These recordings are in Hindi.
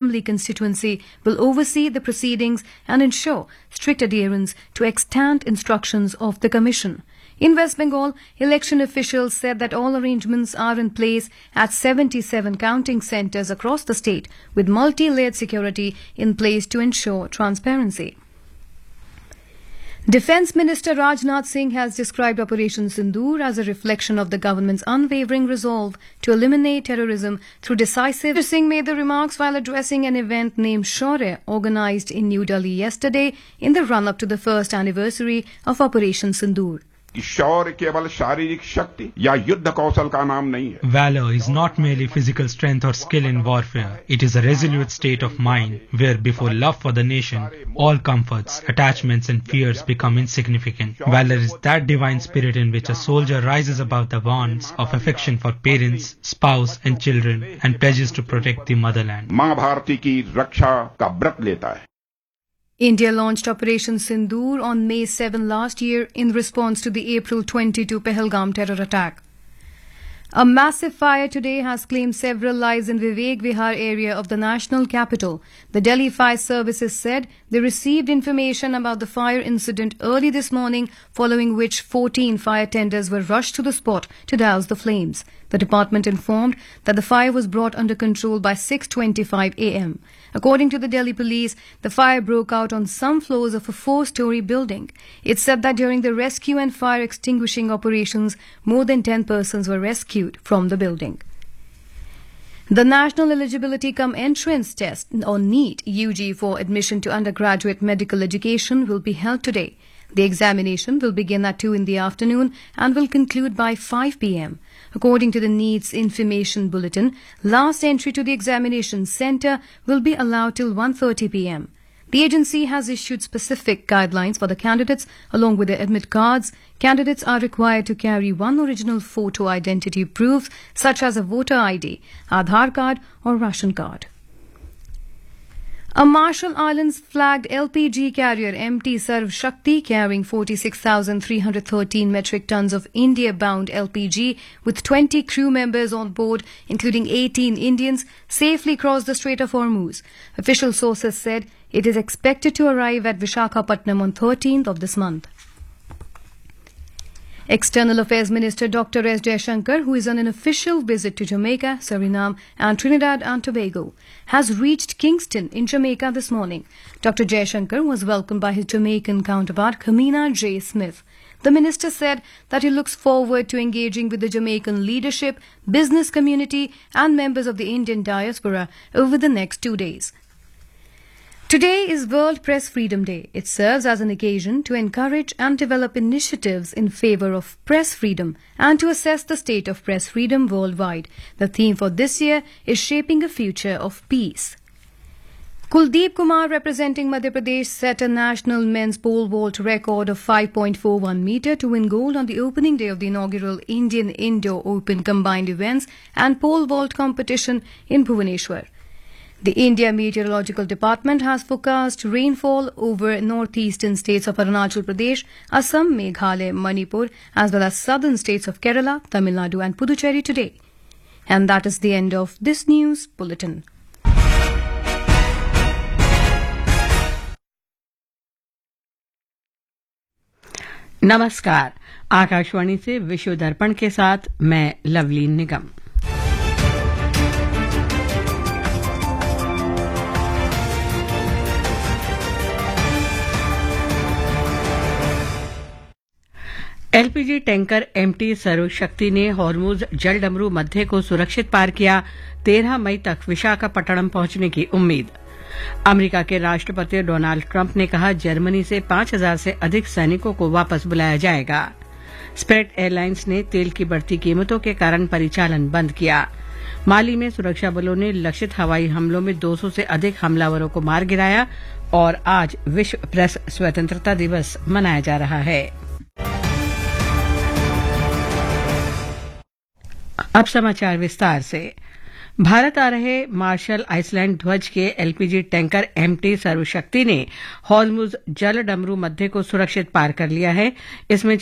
Assembly constituency will oversee the proceedings and ensure strict adherence to extant instructions of the Commission. In West Bengal, election officials said that all arrangements are in place at 77 counting centres across the state, with multi-layered security in place to ensure transparency. Defence Minister Rajnath Singh has described Operation Sindoor as a reflection of the government's unwavering resolve to eliminate terrorism through decisive. Mr. Singh made the remarks while addressing an event named Shaurya, organised in New Delhi yesterday in the run-up to the first anniversary of Operation Sindoor. शौर्य केवल शारीरिक शक्ति या युद्ध कौशल का नाम नहीं है. Valor is not merely physical strength or skill in warfare. It is a resolute state of mind where before love for the nation, all comforts, attachments and fears become insignificant. Valor is that divine spirit in which a soldier rises above the bonds of affection for parents, spouse and children and pledges to protect the motherland. माँ भारती की रक्षा का व्रत लेता है. India launched Operation Sindoor on May 7 last year in response to the April 22 Pahalgam terror attack. A massive fire today has claimed several lives in Vivek Vihar area of the national capital. The Delhi Fire Services said they received information about the fire incident early this morning, following which 14 fire tenders were rushed to the spot to douse the flames. The department informed that the fire was brought under control by 6:25 a.m. According to the Delhi police, the fire broke out on some floors of a 4-story building. It said that during the rescue and fire extinguishing operations, more than 10 persons were rescued from the building. The National Eligibility Cum Entrance Test, or NEET, UG for admission to undergraduate medical education will be held today. The examination will begin at 2 in the afternoon and will conclude by 5 p.m. According to the NEET's information bulletin, last entry to the examination centre will be allowed till 1:30 p.m. The agency has issued specific guidelines for the candidates along with their admit cards. Candidates are required to carry one original photo identity proof such as a voter ID, Aadhaar card or ration card. A Marshall Islands flagged LPG carrier MT Sarv Shakti carrying 46,313 metric tons of India-bound LPG with 20 crew members on board, including 18 Indians, safely crossed the Strait of Hormuz. Official sources said it is expected to arrive at Visakhapatnam on 13th of this month. External Affairs Minister Dr. S. Jaishankar, who is on an official visit to Jamaica, Suriname and Trinidad and Tobago, has reached Kingston in Jamaica this morning. Dr. Jaishankar was welcomed by his Jamaican counterpart, Kamina J. Smith. The minister said that he looks forward to engaging with the Jamaican leadership, business community and members of the Indian diaspora over the next 2 days. Today is World Press Freedom Day. It serves as an occasion to encourage and develop initiatives in favour of press freedom and to assess the state of press freedom worldwide. The theme for this year is Shaping a Future of Peace. Kuldeep Kumar, representing Madhya Pradesh, set a national men's pole vault record of 5.41 metre to win gold on the opening day of the inaugural Indian Indoor Open Combined Events and Pole Vault competition in Bhubaneswar. The India Meteorological Department has forecast rainfall over northeastern states of Arunachal Pradesh, Assam, Meghalaya, Manipur, as well as southern states of Kerala, Tamil Nadu and Puducherry today. And that is the end of this news bulletin. नमस्कार, आकाशवाणी से विश्व दर्पण के साथ मैं लवलीन निगम। एलपीजी टैंकर एमटी सर्व शक्ति ने हॉर्मुज जलडमरू मध्य को सुरक्षित पार किया। 13 मई तक विशाखापट्टनम पहुंचने की उम्मीद। अमेरिका के राष्ट्रपति डोनाल्ड ट्रंप ने कहा, जर्मनी से 5,000 से अधिक सैनिकों को वापस बुलाया जाएगा। स्पिरिट एयरलाइंस ने तेल की बढ़ती कीमतों के कारण परिचालन बंद किया। माली में सुरक्षा बलों ने लक्षित हवाई हमलों में 200 से अधिक हमलावरों को मार गिराया और आज विश्व प्रेस स्वतंत्रता दिवस मनाया जा रहा है। अब समाचार विस्तार से। भारत आ रहे मार्शल आइसलैंड ध्वज के एलपीजी टैंकर एमटी सर्वशक्ति ने हॉर्मुज जल डमरू मध्य को सुरक्षित पार कर लिया है। इसमें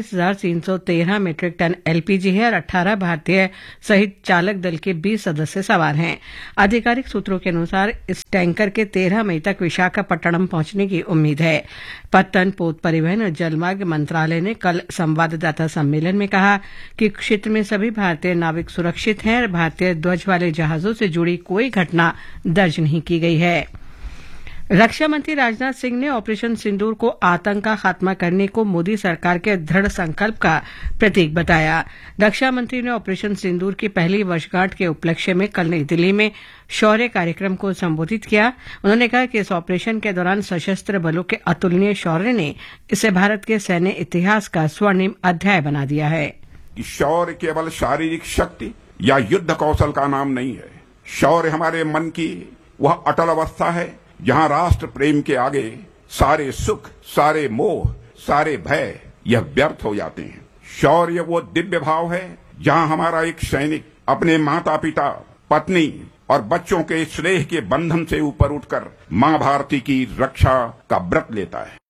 46,313 मीट्रिक टन एलपीजी है और 18 भारतीय सहित चालक दल के 20 सदस्य सवार हैं। आधिकारिक सूत्रों के अनुसार इस टैंकर के 13 मई तक विशाखापट्टनम पहुंचने की उम्मीद है। पत्तन, पोत परिवहन और जलमार्ग मंत्रालय ने कल संवाददाता सम्मेलन में कहा कि क्षेत्र में सभी भारतीय नाविक सुरक्षित हैं और भारतीय ध्वज वाले जहाजों से जुड़ी कोई घटना दर्ज नहीं की गई है। रक्षा मंत्री राजनाथ सिंह ने ऑपरेशन सिंदूर को आतंक का खात्मा करने को मोदी सरकार के दृढ़ संकल्प का प्रतीक बताया। रक्षा मंत्री ने ऑपरेशन सिंदूर की पहली वर्षगांठ के उपलक्ष्य में कल नई दिल्ली में शौर्य कार्यक्रम को संबोधित किया। उन्होंने कहा कि इस ऑपरेशन के दौरान सशस्त्र बलों के अतुलनीय शौर्य ने इसे भारत के सैन्य इतिहास का स्वर्णिम अध्याय बना दिया है। शौर्य केवल शारीरिक शक्ति या युद्ध कौशल का नाम नहीं है। शौर्य हमारे मन की वह अटल अवस्था है जहां राष्ट्र प्रेम के आगे सारे सुख, सारे मोह, सारे भय यह व्यर्थ हो जाते हैं। शौर्य वो दिव्य भाव है जहां हमारा एक सैनिक अपने माता पिता, पत्नी और बच्चों के स्नेह के बंधन से ऊपर उठकर मां भारती की रक्षा का व्रत लेता है।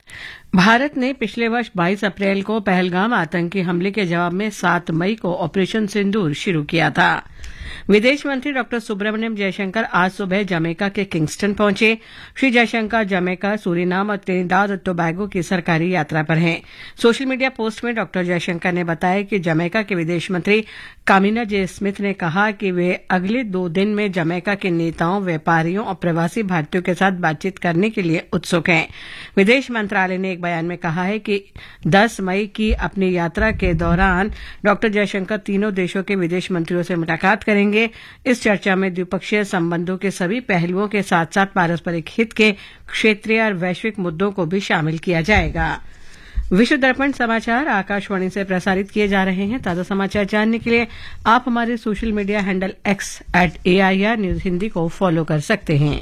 भारत ने पिछले वर्ष 22 अप्रैल को पहलगाम आतंकी हमले के जवाब में 7 मई को ऑपरेशन सिंदूर शुरू किया था। विदेश मंत्री डॉ सुब्रमण्यम जयशंकर आज सुबह जमैका के किंगस्टन पहुंचे। श्री जयशंकर जमैका, सूरीनाम और ट्रिनिडाद और टोबैगो की सरकारी यात्रा पर हैं। सोशल मीडिया पोस्ट में डॉ जयशंकर ने बताया कि जमैका के विदेश मंत्री कामिना जे स्मिथ ने कहा कि वे अगले 2 दिन में जमैका के नेताओं, व्यापारियों और प्रवासी भारतीयों के साथ बातचीत करने के लिए उत्सुक हैं। विदेश मंत्रालय ने एक बयान में कहा है कि 10 मई की अपनी यात्रा के दौरान डॉ जयशंकर तीनों देशों के विदेश मंत्रियों से मुलाकात करेंगे। इस चर्चा में द्विपक्षीय संबंधों के सभी पहलुओं के साथ साथ पारस्परिक हित के क्षेत्रीय और वैश्विक मुद्दों को भी शामिल किया जाएगा। विश्व दर्पण समाचार आकाशवाणी से प्रसारित किए जा रहे हैं। ताजा समाचार जानने के लिए आप हमारे social media handle X @AIR news Hindi को फॉलो कर सकते हैं।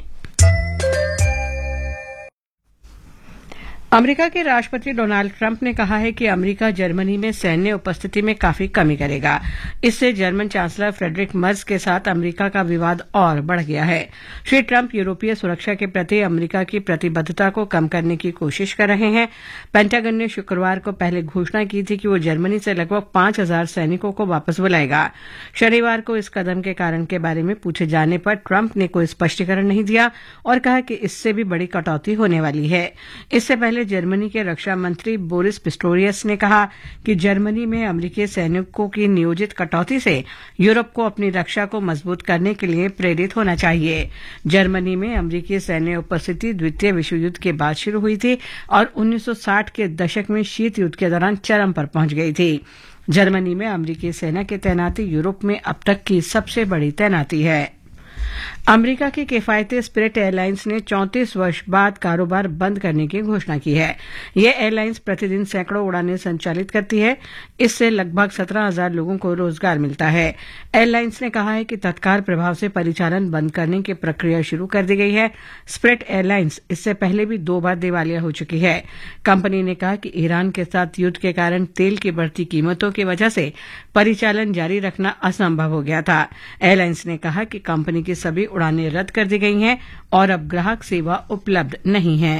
अमेरिका के राष्ट्रपति डोनाल्ड ट्रंप ने कहा है कि अमेरिका जर्मनी में सैन्य उपस्थिति में काफी कमी करेगा। इससे जर्मन चांसलर फ्रेडरिक मर्ज के साथ अमेरिका का विवाद और बढ़ गया है। श्री ट्रंप यूरोपीय सुरक्षा के प्रति अमेरिका की प्रतिबद्धता को कम करने की कोशिश कर रहे हैं। पेंटागन ने शुक्रवार को पहले घोषणा की थी कि वो जर्मनी से लगभग 5,000 सैनिकों को वापस बुलाएगा। शनिवार को इस कदम के कारण के बारे में पूछे जाने पर ट्रंप ने कोई स्पष्टीकरण नहीं दिया और कहा कि इससे भी बड़ी कटौती होने वाली है। इससे पहले जर्मनी के रक्षा मंत्री बोरिस पिस्टोरियस ने कहा कि जर्मनी में अमेरिकी सैनिकों की नियोजित कटौती से यूरोप को अपनी रक्षा को मजबूत करने के लिए प्रेरित होना चाहिए। जर्मनी में अमेरिकी सैन्य उपस्थिति द्वितीय विश्व युद्ध के बाद शुरू हुई थी और 1960 के दशक में शीत युद्ध के दौरान चरम पर पहुंच गई थी। जर्मनी में अमेरिकी सेना की तैनाती यूरोप में अब तक की सबसे बड़ी तैनाती है। अमेरिका की किफायती स्पिरिट एयरलाइंस ने 34 वर्ष बाद कारोबार बंद करने की घोषणा की है। यह एयरलाइंस प्रतिदिन सैकड़ों उड़ानें संचालित करती है। इससे लगभग 17,000 लोगों को रोजगार मिलता है। एयरलाइंस ने कहा है कि तत्काल प्रभाव से परिचालन बंद करने की प्रक्रिया शुरू कर दी गई है। स्पिरिट एयरलाइंस इससे पहले भी 2 बार दिवालिया हो चुकी है। कंपनी ने कहा कि ईरान के साथ युद्ध के कारण तेल की बढ़ती कीमतों की वजह से परिचालन जारी रखना असंभव हो गया था। एयरलाइंस ने कहा कि कंपनी की सभी उड़ानें रद्द कर दी गई हैं और अब ग्राहक सेवा उपलब्ध नहीं है।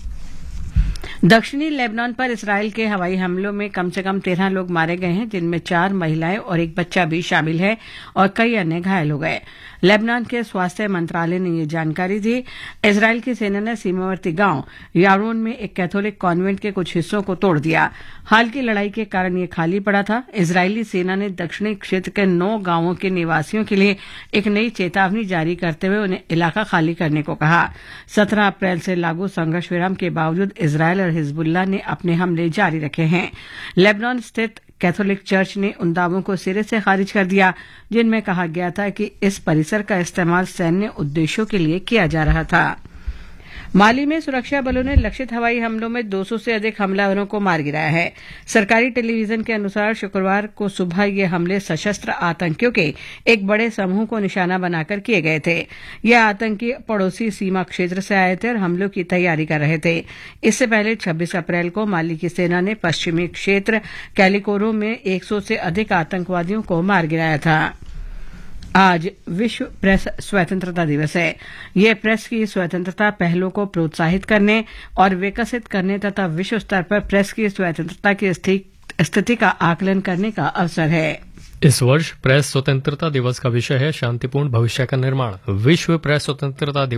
दक्षिणी लेबनान पर इसराइल के हवाई हमलों में कम से कम 13 लोग मारे गए हैं, जिनमें 4 महिलाएं और एक बच्चा भी शामिल है और कई अन्य घायल हो गए। लेबनान के स्वास्थ्य मंत्रालय ने ये जानकारी दी। इजराइल की सेना ने सीमावर्ती गांव यारोन में एक कैथोलिक कॉन्वेंट के कुछ हिस्सों को तोड़ दिया। हाल की लड़ाई के कारण ये खाली पड़ा था। इजरायली सेना ने दक्षिणी क्षेत्र के 9 गांवों के निवासियों के लिए एक नई चेतावनी जारी करते हुए उन्हें इलाका खाली करने को कहा। 17 अप्रैल से लागू संघर्ष विराम के बावजूद इजरायल और हिजबुल्लाह ने अपने हमले जारी रखे हैं। लेबनान स्थित कैथोलिक चर्च ने उन दावों को सिरे से खारिज कर दिया जिनमें कहा गया था कि इस परिसर का इस्तेमाल सैन्य उद्देश्यों के लिए किया जा रहा था। माली में सुरक्षा बलों ने लक्षित हवाई हमलों में 200 से अधिक हमलावरों को मार गिराया है। सरकारी टेलीविजन के अनुसार शुक्रवार को सुबह ये हमले सशस्त्र आतंकियों के एक बड़े समूह को निशाना बनाकर किए गए थे। ये आतंकी पड़ोसी सीमा क्षेत्र से आए थे और हमलों की तैयारी कर रहे थे। इससे पहले 26 अप्रैल को माली की सेना ने पश्चिमी क्षेत्र कैलिकोरो में 100 से अधिक आतंकवादियों को मार गिराया था। आज विश्व प्रेस स्वतंत्रता दिवस है। यह प्रेस की स्वतंत्रता पहलों को प्रोत्साहित करने और विकसित करने तथा विश्व स्तर पर प्रेस की स्वतंत्रता की स्थिति का आकलन करने का अवसर है। इस वर्ष प्रेस स्वतंत्रता दिवस का विषय है शांतिपूर्ण भविष्य का निर्माण। विश्व प्रेस स्वतंत्रता दिवस